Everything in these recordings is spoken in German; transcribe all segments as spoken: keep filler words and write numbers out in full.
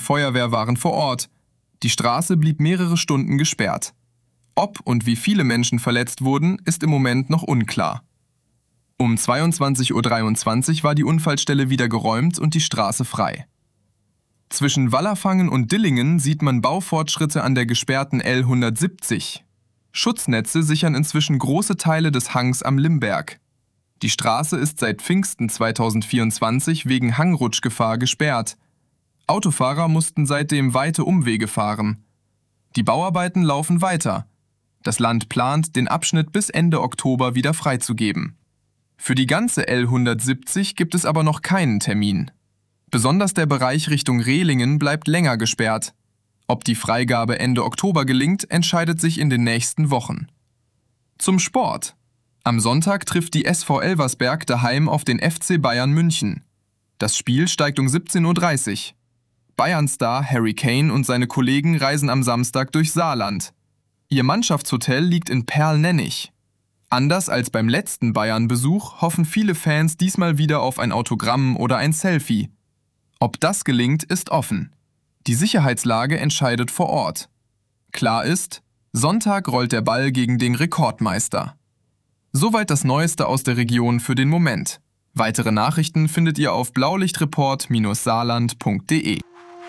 Feuerwehr waren vor Ort. Die Straße blieb mehrere Stunden gesperrt. Ob und wie viele Menschen verletzt wurden, ist im Moment noch unklar. Um zweiundzwanzig Uhr dreiundzwanzig war die Unfallstelle wieder geräumt und die Straße frei. Zwischen Wallerfangen und Dillingen sieht man Baufortschritte an der gesperrten L hundertsiebzig. Schutznetze sichern inzwischen große Teile des Hangs am Limberg. Die Straße ist seit Pfingsten zweitausendvierundzwanzig wegen Hangrutschgefahr gesperrt. Autofahrer mussten seitdem weite Umwege fahren. Die Bauarbeiten laufen weiter. Das Land plant, den Abschnitt bis Ende Oktober wieder freizugeben. Für die ganze L hundertsiebzig gibt es aber noch keinen Termin. Besonders der Bereich Richtung Rehlingen bleibt länger gesperrt. Ob die Freigabe Ende Oktober gelingt, entscheidet sich in den nächsten Wochen. Zum Sport. Am Sonntag trifft die S V Elversberg daheim auf den F C Bayern München. Das Spiel steigt um siebzehn Uhr dreißig. Bayern-Star Harry Kane und seine Kollegen reisen am Samstag durch Saarland. Ihr Mannschaftshotel liegt in Perl-Nennig. Anders als beim letzten Bayern-Besuch hoffen viele Fans diesmal wieder auf ein Autogramm oder ein Selfie. Ob das gelingt, ist offen. Die Sicherheitslage entscheidet vor Ort. Klar ist, Sonntag rollt der Ball gegen den Rekordmeister. Soweit das Neueste aus der Region für den Moment. Weitere Nachrichten findet ihr auf blaulichtreport Bindestrich saarland Punkt de.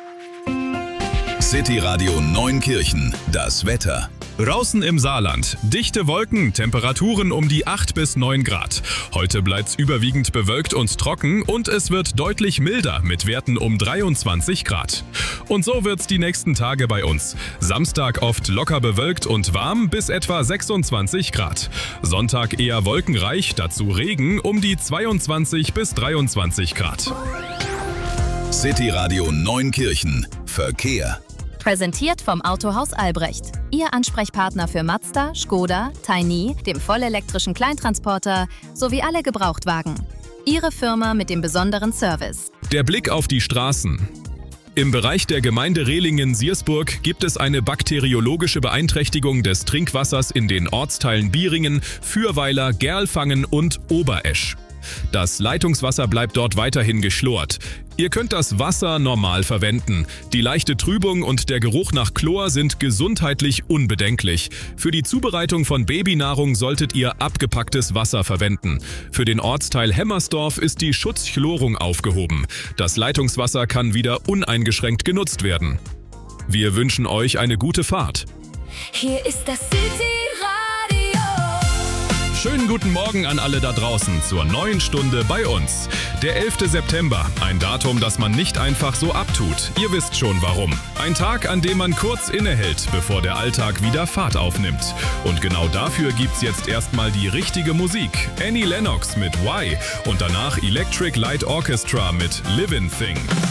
City Radio Neunkirchen, das Wetter. Draußen im Saarland. Dichte Wolken, Temperaturen um die acht bis neun Grad. Heute bleibt's überwiegend bewölkt und trocken und es wird deutlich milder mit Werten um dreiundzwanzig Grad. Und so wird's die nächsten Tage bei uns. Samstag oft locker bewölkt und warm bis etwa sechsundzwanzig Grad. Sonntag eher wolkenreich, dazu Regen um die zweiundzwanzig bis dreiundzwanzig Grad. City Radio Neunkirchen. Verkehr. Präsentiert vom Autohaus Albrecht. Ihr Ansprechpartner für Mazda, Skoda, Tiny, dem vollelektrischen Kleintransporter sowie alle Gebrauchtwagen. Ihre Firma mit dem besonderen Service. Der Blick auf die Straßen. Im Bereich der Gemeinde Rehlingen-Siersburg gibt es eine bakteriologische Beeinträchtigung des Trinkwassers in den Ortsteilen Bieringen, Fürweiler, Gerlfangen und Oberesch. Das Leitungswasser bleibt dort weiterhin geschlort. Ihr könnt das Wasser normal verwenden. Die leichte Trübung und der Geruch nach Chlor sind gesundheitlich unbedenklich. Für die Zubereitung von Babynahrung solltet ihr abgepacktes Wasser verwenden. Für den Ortsteil Hemmersdorf ist die Schutzchlorung aufgehoben. Das Leitungswasser kann wieder uneingeschränkt genutzt werden. Wir wünschen euch eine gute Fahrt. Hier ist das City Radio. Schönen guten Morgen an alle da draußen zur neuen Stunde bei uns. Der elfte September, ein Datum, das man nicht einfach so abtut. Ihr wisst schon warum. Ein Tag, an dem man kurz innehält, bevor der Alltag wieder Fahrt aufnimmt. Und genau dafür gibt's jetzt erstmal die richtige Musik. Annie Lennox mit Why und danach Electric Light Orchestra mit Livin' Thing.